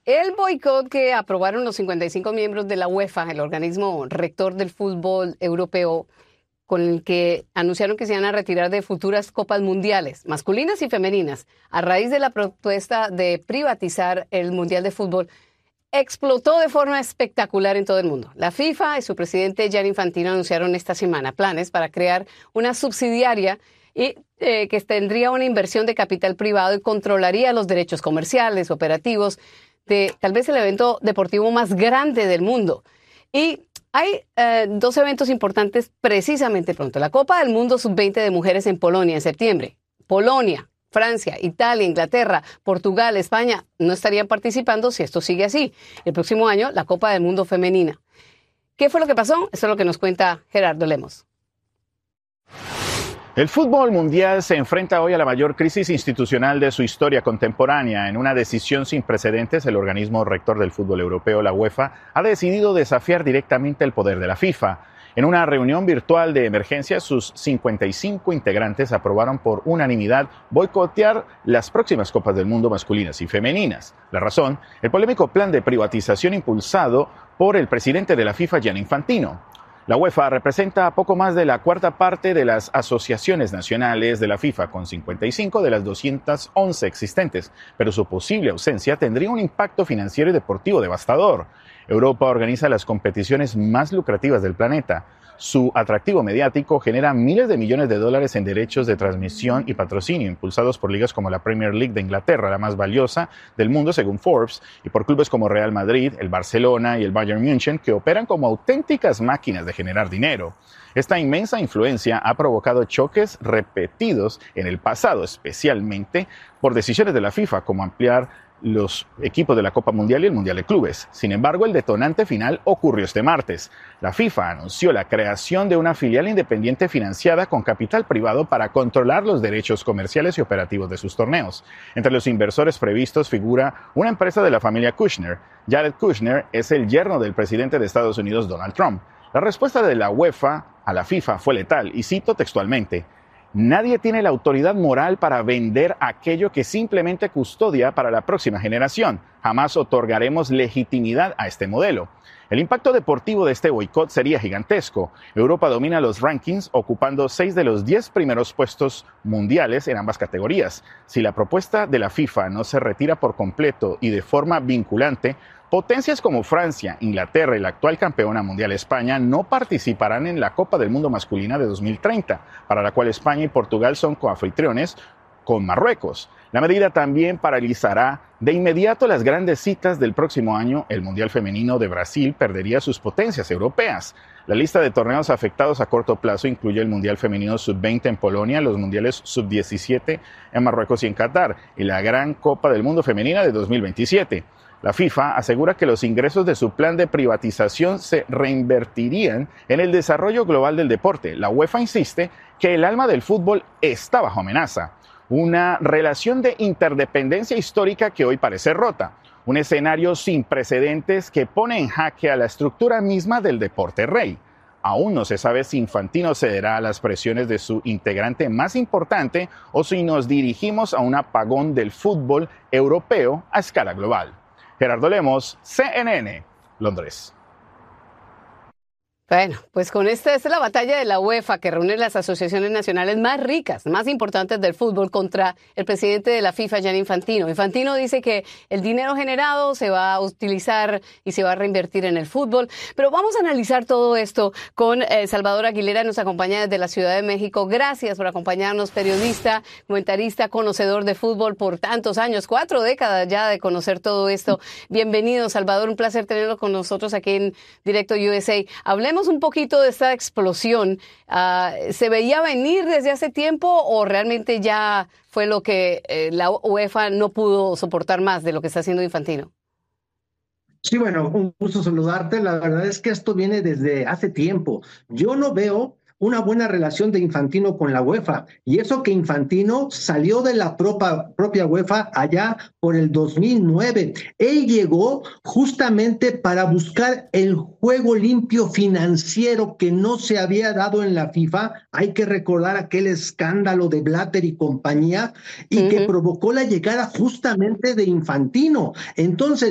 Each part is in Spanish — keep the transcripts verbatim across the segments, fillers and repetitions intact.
El boicot que aprobaron los cincuenta y cinco miembros de la UEFA, el organismo rector del fútbol europeo, con el que anunciaron que se iban a retirar de futuras copas mundiales, masculinas y femeninas, a raíz de la propuesta de privatizar el Mundial de Fútbol, explotó de forma espectacular en todo el mundo. La FIFA y su presidente Gianni Infantino anunciaron esta semana planes para crear una subsidiaria y eh, que tendría una inversión de capital privado y controlaría los derechos comerciales, operativos, de tal vez el evento deportivo más grande del mundo. Y hay eh, dos eventos importantes precisamente pronto. La Copa del Mundo sub veinte de mujeres en Polonia en septiembre. Polonia, Francia, Italia, Inglaterra, Portugal, España no estarían participando si esto sigue así. El próximo año, la Copa del Mundo femenina. ¿Qué fue lo que pasó? Eso es lo que nos cuenta Gerardo Lemos. El fútbol mundial se enfrenta hoy a la mayor crisis institucional de su historia contemporánea. En una decisión sin precedentes, el organismo rector del fútbol europeo, la UEFA, ha decidido desafiar directamente el poder de la FIFA. En una reunión virtual de emergencia, sus cincuenta y cinco integrantes aprobaron por unanimidad boicotear las próximas Copas del Mundo masculinas y femeninas. La razón, el polémico plan de privatización impulsado por el presidente de la FIFA, Gianni Infantino. La UEFA representa poco más de la cuarta parte de las asociaciones nacionales de la FIFA, con cincuenta y cinco de las doscientas once existentes, pero su posible ausencia tendría un impacto financiero y deportivo devastador. Europa organiza las competiciones más lucrativas del planeta. Su atractivo mediático genera miles de millones de dólares en derechos de transmisión y patrocinio, impulsados por ligas como la Premier League de Inglaterra, la más valiosa del mundo según Forbes, y por clubes como Real Madrid, el Barcelona y el Bayern München, que operan como auténticas máquinas de generar dinero. Esta inmensa influencia ha provocado choques repetidos en el pasado, especialmente por decisiones de la FIFA, como ampliar los equipos de la Copa Mundial y el Mundial de Clubes. Sin embargo, el detonante final ocurrió este martes. La FIFA anunció la creación de una filial independiente financiada con capital privado para controlar los derechos comerciales y operativos de sus torneos. Entre los inversores previstos figura una empresa de la familia Kushner. Jared Kushner es el yerno del presidente de Estados Unidos, Donald Trump. La respuesta de la UEFA a la FIFA fue letal, y cito textualmente: nadie tiene la autoridad moral para vender aquello que simplemente custodia para la próxima generación. Jamás otorgaremos legitimidad a este modelo. El impacto deportivo de este boicot sería gigantesco. Europa domina los rankings, ocupando seis de los diez primeros puestos mundiales en ambas categorías. Si la propuesta de la FIFA no se retira por completo y de forma vinculante, potencias como Francia, Inglaterra y la actual campeona mundial España no participarán en la Copa del Mundo masculina de dos mil treinta, para la cual España y Portugal son coanfitriones con Marruecos. La medida también paralizará de inmediato las grandes citas del próximo año. El Mundial Femenino de Brasil perdería sus potencias europeas. La lista de torneos afectados a corto plazo incluye el Mundial Femenino sub veinte en Polonia, los Mundiales sub diecisiete en Marruecos y en Qatar, y la Gran Copa del Mundo Femenina de dos mil veintisiete. La FIFA asegura que los ingresos de su plan de privatización se reinvertirían en el desarrollo global del deporte. La UEFA insiste que el alma del fútbol está bajo amenaza. Una relación de interdependencia histórica que hoy parece rota. Un escenario sin precedentes que pone en jaque a la estructura misma del deporte rey. Aún no se sabe si Infantino cederá a las presiones de su integrante más importante o si nos dirigimos a un apagón del fútbol europeo a escala global. Gerardo Lemos, C N N, Londres. Bueno, pues con esta, esta es la batalla de la UEFA, que reúne las asociaciones nacionales más ricas, más importantes del fútbol, contra el presidente de la FIFA, Gianni Infantino. Infantino dice que el dinero generado se va a utilizar y se va a reinvertir en el fútbol. Pero vamos a analizar todo esto con eh, Salvador Aguilera, nos acompaña desde la Ciudad de México. Gracias por acompañarnos, periodista, comentarista, conocedor de fútbol por tantos años, cuatro décadas ya de conocer todo esto. Bienvenido, Salvador, un placer tenerlo con nosotros aquí en Directo U S A. Hablemos un poquito de esta explosión. Uh, ¿Se veía venir desde hace tiempo o realmente ya fue lo que eh, la UEFA no pudo soportar más de lo que está haciendo Infantino? Sí, bueno, un gusto saludarte. La verdad es que esto viene desde hace tiempo. Yo no veo una buena relación de Infantino con la UEFA. Y eso que Infantino salió de la propia, propia UEFA allá por el dos mil nueve. Él llegó justamente para buscar el juego limpio financiero que no se había dado en la FIFA. Hay que recordar aquel escándalo de Blatter y compañía y uh-huh. que provocó la llegada justamente de Infantino. Entonces,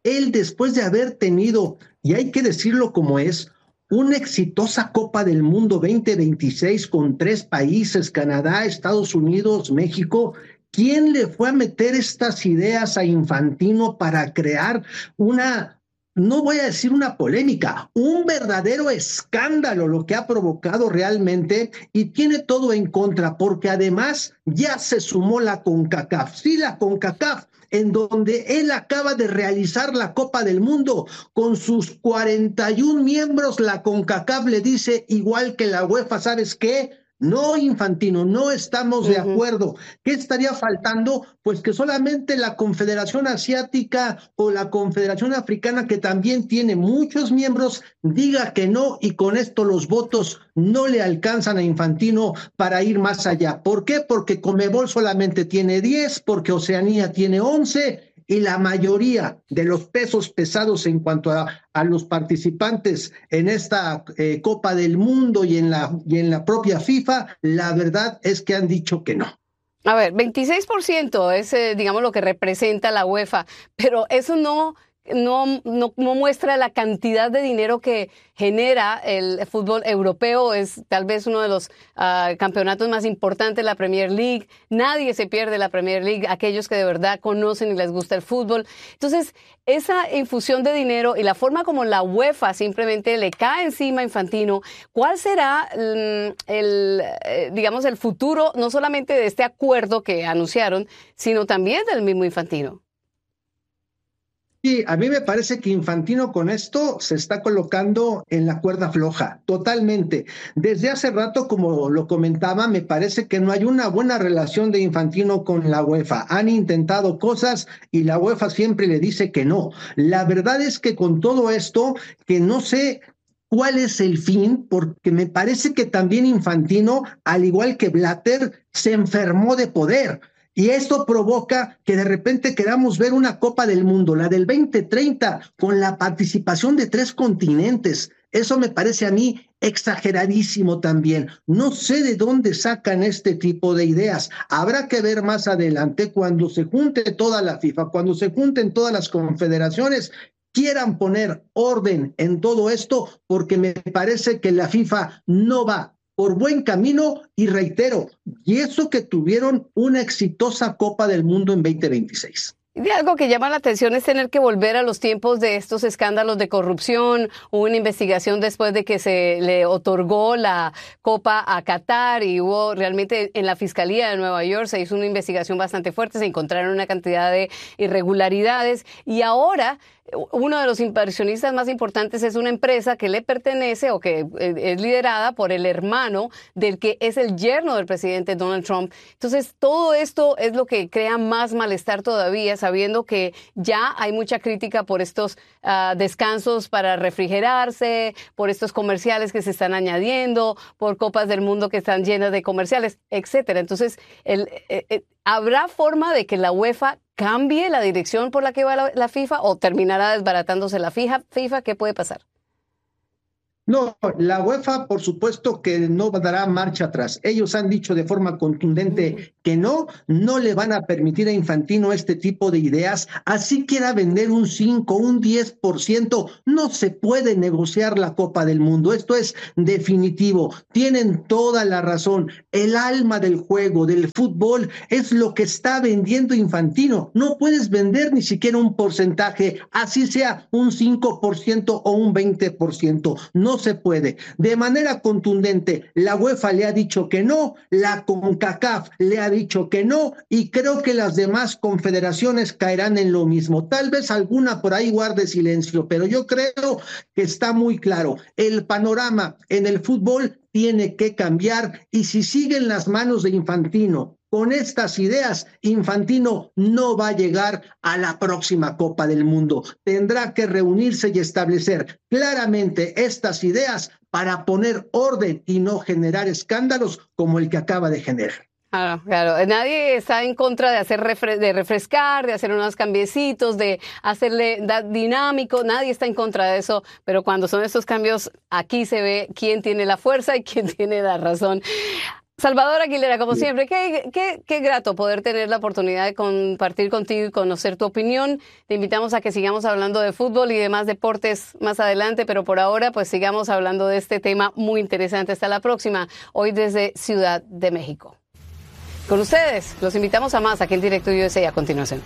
él después de haber tenido, y hay que decirlo como es, una exitosa Copa del Mundo veinte veintiséis con tres países, Canadá, Estados Unidos, México. ¿Quién le fue a meter estas ideas a Infantino para crear una, no voy a decir una polémica, un verdadero escándalo, lo que ha provocado realmente, y tiene todo en contra, porque además ya se sumó la CONCACAF? Sí, la CONCACAF, en donde él acaba de realizar la Copa del Mundo con sus cuarenta y un miembros. La CONCACAF le dice, igual que la UEFA, ¿sabes qué? No, Infantino, no estamos de acuerdo. ¿Qué estaría faltando? Pues que solamente la Confederación Asiática o la Confederación Africana, que también tiene muchos miembros, diga que no, y con esto los votos no le alcanzan a Infantino para ir más allá. ¿Por qué? Porque Conmebol solamente tiene diez, porque Oceanía tiene once, y la mayoría de los pesos pesados en cuanto a, a los participantes en esta eh, Copa del Mundo y en, la, y en la propia FIFA, la verdad es que han dicho que no. A ver, veintiséis por ciento es, eh, digamos, lo que representa la UEFA, pero eso no... No, no, no muestra la cantidad de dinero que genera el fútbol europeo. Es tal vez uno de los uh, campeonatos más importantes, la Premier League. Nadie se pierde la Premier League, aquellos que de verdad conocen y les gusta el fútbol. Entonces, esa infusión de dinero y la forma como la UEFA simplemente le cae encima a Infantino, ¿cuál será el, el eh, digamos, el futuro no solamente de este acuerdo que anunciaron, sino también del mismo Infantino? Sí, a mí me parece que Infantino con esto se está colocando en la cuerda floja, totalmente. Desde hace rato, como lo comentaba, me parece que no hay una buena relación de Infantino con la UEFA. Han intentado cosas y la UEFA siempre le dice que no. La verdad es que con todo esto, que no sé cuál es el fin, porque me parece que también Infantino, al igual que Blatter, se enfermó de poder. Y esto provoca que de repente queramos ver una Copa del Mundo, la del veinte treinta, con la participación de tres continentes. Eso me parece a mí exageradísimo también. No sé de dónde sacan este tipo de ideas. Habrá que ver más adelante cuando se junte toda la FIFA, cuando se junten todas las confederaciones, quieran poner orden en todo esto, porque me parece que la FIFA no va por buen camino, y reitero, y eso que tuvieron una exitosa Copa del Mundo en veinte veintiséis. Y algo que llama la atención es tener que volver a los tiempos de estos escándalos de corrupción. Hubo una investigación después de que se le otorgó la Copa a Qatar y hubo realmente en la Fiscalía de Nueva York se hizo una investigación bastante fuerte, se encontraron una cantidad de irregularidades y ahora uno de los inversionistas más importantes es una empresa que le pertenece o que es liderada por el hermano del que es el yerno del presidente Donald Trump. Entonces, todo esto es lo que crea más malestar todavía, sabiendo que ya hay mucha crítica por estos uh, descansos para refrigerarse, por estos comerciales que se están añadiendo, por Copas del Mundo que están llenas de comerciales, etcétera. Entonces, el, el, el, ¿habrá forma de que la UEFA cambie la dirección por la que va la, la FIFA o terminará desbaratándose la FIFA? FIFA, ¿qué puede pasar? No, la UEFA por supuesto que no dará marcha atrás. Ellos han dicho de forma contundente que no, no le van a permitir a Infantino este tipo de ideas. Así quiera vender un cinco, un diez por ciento, no se puede negociar la Copa del Mundo. Esto es definitivo. Tienen toda la razón. El alma del juego, del fútbol, es lo que está vendiendo Infantino. No puedes vender ni siquiera un porcentaje, así sea un cinco por ciento o un veinte por ciento. No se puede. De manera contundente, la UEFA le ha dicho que no, la CONCACAF le ha dicho que no, y creo que las demás confederaciones caerán en lo mismo. Tal vez alguna por ahí guarde silencio, pero yo creo que está muy claro. El panorama en el fútbol tiene que cambiar, y si siguen las manos de Infantino con estas ideas, Infantino no va a llegar a la próxima Copa del Mundo. Tendrá que reunirse y establecer claramente estas ideas para poner orden y no generar escándalos como el que acaba de generar. Claro, claro. Nadie está en contra de hacer refre de refrescar, de hacer unos cambiecitos, de hacerle dinámico. Nadie está en contra de eso. Pero cuando son estos cambios, aquí se ve quién tiene la fuerza y quién tiene la razón. Salvador Aguilera, como siempre, qué, qué, qué grato poder tener la oportunidad de compartir contigo y conocer tu opinión. Te invitamos a que sigamos hablando de fútbol y demás deportes más adelante, pero por ahora pues sigamos hablando de este tema muy interesante. Hasta la próxima, hoy desde Ciudad de México. Con ustedes, los invitamos a más aquí en Directo U S A a continuación.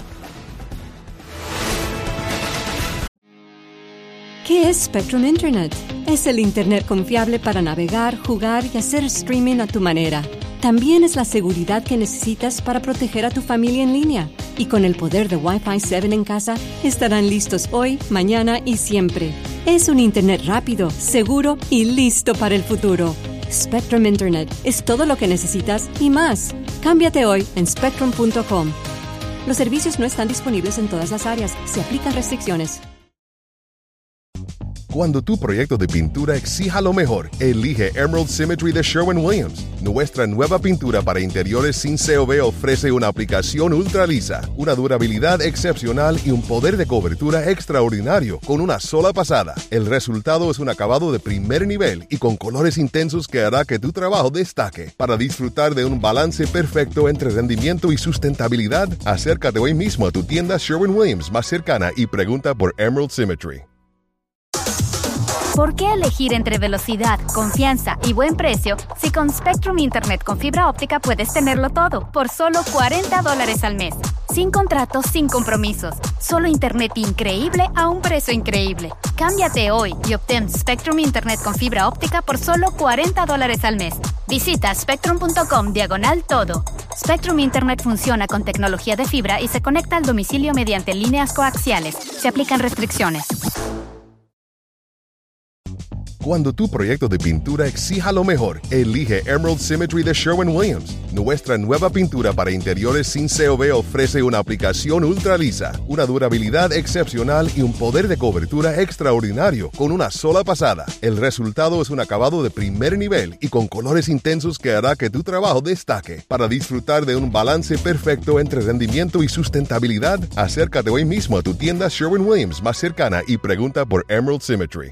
¿Qué es Spectrum Internet? Es el Internet confiable para navegar, jugar y hacer streaming a tu manera. También es la seguridad que necesitas para proteger a tu familia en línea. Y con el poder de Wi-Fi siete en casa, estarán listos hoy, mañana y siempre. Es un Internet rápido, seguro y listo para el futuro. Spectrum Internet es todo lo que necesitas y más. Cámbiate hoy en spectrum punto com. Los servicios no están disponibles en todas las áreas. Se aplican restricciones. Cuando tu proyecto de pintura exija lo mejor, elige Emerald Symmetry de Sherwin-Williams. Nuestra nueva pintura para interiores sin C O V ofrece una aplicación ultra lisa, una durabilidad excepcional y un poder de cobertura extraordinario con una sola pasada. El resultado es un acabado de primer nivel y con colores intensos que hará que tu trabajo destaque. Para disfrutar de un balance perfecto entre rendimiento y sustentabilidad, acércate hoy mismo a tu tienda Sherwin-Williams más cercana y pregunta por Emerald Symmetry. ¿Por qué elegir entre velocidad, confianza y buen precio si con Spectrum Internet con fibra óptica puedes tenerlo todo por solo cuarenta dólares al mes? Sin contratos, sin compromisos. Solo Internet increíble a un precio increíble. Cámbiate hoy y obtén Spectrum Internet con fibra óptica por solo cuarenta dólares al mes. Visita spectrum punto com diagonal todo. Spectrum Internet funciona con tecnología de fibra y se conecta al domicilio mediante líneas coaxiales. Se aplican restricciones. Cuando tu proyecto de pintura exija lo mejor, elige Emerald Symmetry de Sherwin-Williams. Nuestra nueva pintura para interiores sin C O V ofrece una aplicación ultra lisa, una durabilidad excepcional y un poder de cobertura extraordinario con una sola pasada. El resultado es un acabado de primer nivel y con colores intensos que hará que tu trabajo destaque. Para disfrutar de un balance perfecto entre rendimiento y sustentabilidad, acércate hoy mismo a tu tienda Sherwin-Williams más cercana y pregunta por Emerald Symmetry.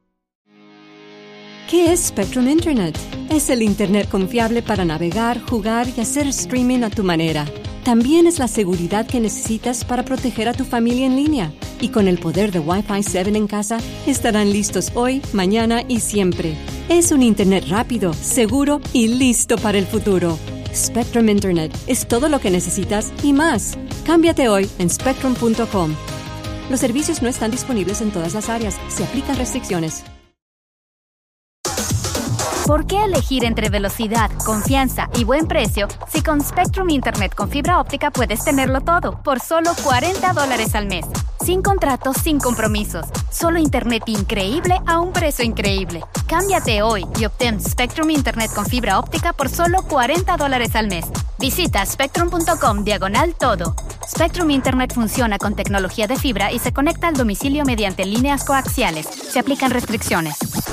¿Qué es Spectrum Internet? Es el Internet confiable para navegar, jugar y hacer streaming a tu manera. También es la seguridad que necesitas para proteger a tu familia en línea. Y con el poder de Wi-Fi siete en casa, estarán listos hoy, mañana y siempre. Es un Internet rápido, seguro y listo para el futuro. Spectrum Internet es todo lo que necesitas y más. Cámbiate hoy en spectrum punto com. Los servicios no están disponibles en todas las áreas. Se aplican restricciones. ¿Por qué elegir entre velocidad, confianza y buen precio si con Spectrum Internet con fibra óptica puedes tenerlo todo por solo cuarenta dólares al mes? Sin contratos, sin compromisos. Solo Internet increíble a un precio increíble. Cámbiate hoy y obtén Spectrum Internet con fibra óptica por solo cuarenta dólares al mes. Visita spectrum punto com diagonal todo. Spectrum Internet funciona con tecnología de fibra y se conecta al domicilio mediante líneas coaxiales. Se aplican restricciones.